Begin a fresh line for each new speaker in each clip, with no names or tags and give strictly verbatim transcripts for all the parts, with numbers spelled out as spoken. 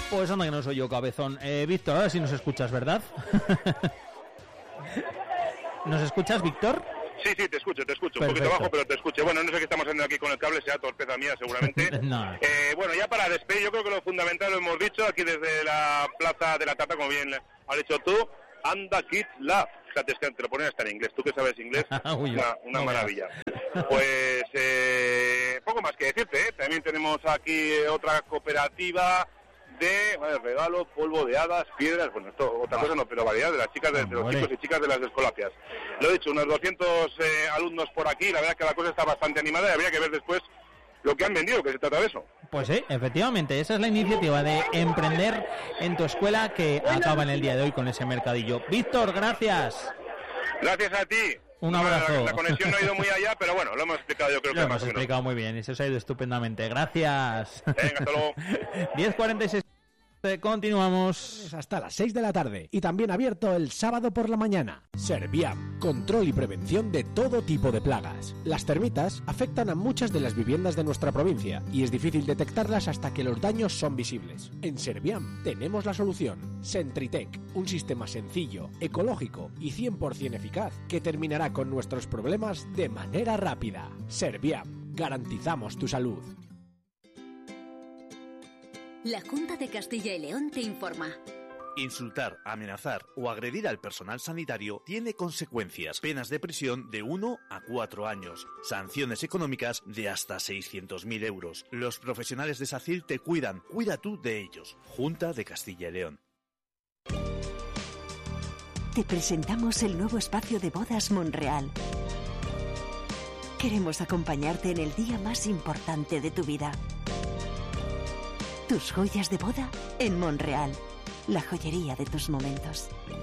Pues anda que no soy yo, cabezón. Eh, Víctor, ahora sí nos escuchas, ¿verdad? ¿Nos escuchas, Víctor?
Sí, sí, te escucho, te escucho.
Perfecto.
Un poquito bajo, pero te escucho. Bueno, no sé qué estamos haciendo aquí con el cable, sea torpeza mía seguramente.
No.
Eh, bueno, ya para despedir, yo creo que lo fundamental lo hemos dicho aquí desde la Plaza de la Tata, como bien has dicho tú, And the Kids Laugh. Fíjate, es que te lo ponen hasta en inglés. Tú que sabes inglés,
Uy,
una, una
no
maravilla. Pues eh, poco más que decirte, ¿eh? También tenemos aquí otra cooperativa de vale, regalo, polvo de hadas, piedras, bueno, esto otra cosa no, pero variedad de las chicas, de, de los chicos y chicas de las Escolapias. Lo he dicho, unos doscientos eh, alumnos por aquí, la verdad es que la cosa está bastante animada y habría que ver después lo que han vendido, que se trata de eso.
Pues sí, efectivamente, esa es la iniciativa de emprender en tu escuela que acaba en el día de hoy con ese mercadillo. Víctor, gracias.
Gracias a ti.
Un abrazo.
La, la conexión no ha ido muy allá, pero bueno, lo hemos explicado yo creo
Lo
que
hemos
más o menos.
explicado muy bien y se os ha ido estupendamente. Gracias.
Venga, hasta luego.
diez cuarenta y seis. Continuamos
hasta las seis de la tarde y también abierto el sábado por la mañana. Serviam, control y prevención de todo tipo de plagas. Las termitas afectan a muchas de las viviendas de nuestra provincia y es difícil detectarlas hasta que los daños son visibles. En Serviam tenemos la solución. Sentritec, un sistema sencillo, ecológico y cien por ciento eficaz que terminará con nuestros problemas de manera rápida. Serviam, garantizamos tu salud.
La Junta de Castilla y León te informa.
Insultar, amenazar o agredir al personal sanitario tiene consecuencias. Penas de prisión de uno a cuatro años. Sanciones económicas de hasta seiscientos mil euros. Los profesionales de SACIL te cuidan. Cuida tú de ellos. Junta de Castilla y León.
Te presentamos el nuevo espacio de bodas Monreal. Queremos acompañarte en el día más importante de tu vida. Tus joyas de boda en Monreal, la joyería de tus momentos.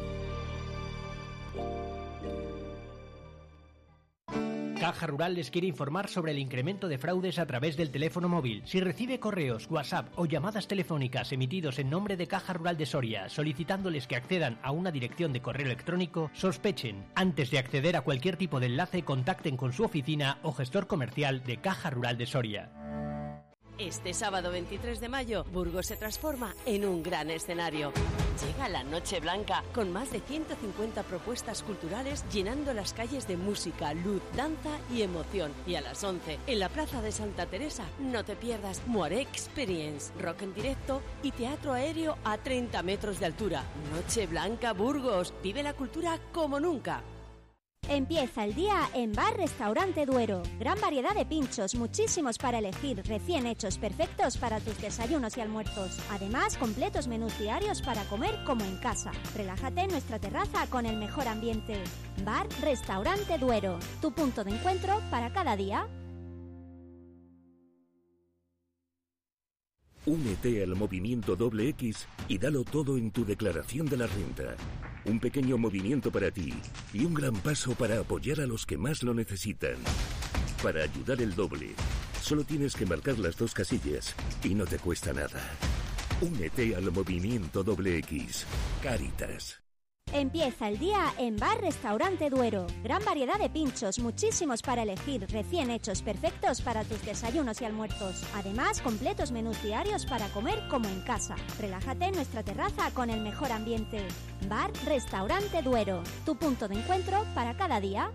Caja Rural les quiere informar sobre el incremento de fraudes a través del teléfono móvil. Si recibe correos, WhatsApp o llamadas telefónicas emitidos en nombre de Caja Rural de Soria solicitándoles que accedan a una dirección de correo electrónico, sospechen. Antes de acceder a cualquier tipo de enlace, contacten con su oficina o gestor comercial de Caja Rural de Soria.
Este sábado veintitrés de mayo, Burgos se transforma en un gran escenario. Llega la Noche Blanca, con más de ciento cincuenta propuestas culturales llenando las calles de música, luz, danza y emoción. Y a las once, en la Plaza de Santa Teresa, no te pierdas Moaré Experience, rock en directo y teatro aéreo a treinta metros de altura. Noche Blanca Burgos, vive la cultura como nunca.
Empieza el día en Bar Restaurante Duero. Gran variedad de pinchos, muchísimos para elegir, recién hechos, perfectos para tus desayunos y almuerzos. Además, completos menús diarios para comer como en casa. Relájate en nuestra terraza con el mejor ambiente. Bar Restaurante Duero, tu punto de encuentro para cada día.
Únete al movimiento doble X y dalo todo en tu declaración de la renta. Un pequeño movimiento para ti y un gran paso para apoyar a los que más lo necesitan. Para ayudar el doble, solo tienes que marcar las dos casillas y no te cuesta nada. Únete al movimiento doble X. Cáritas.
Empieza el día en Bar Restaurante Duero. Gran variedad de pinchos, muchísimos para elegir, recién hechos, perfectos para tus desayunos y almuerzos. Además, completos menús diarios para comer como en casa. Relájate en nuestra terraza con el mejor ambiente. Bar Restaurante Duero, tu punto de encuentro para cada día.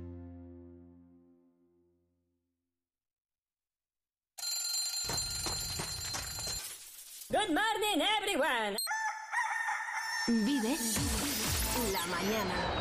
Good morning, everyone.
Vive la mañana.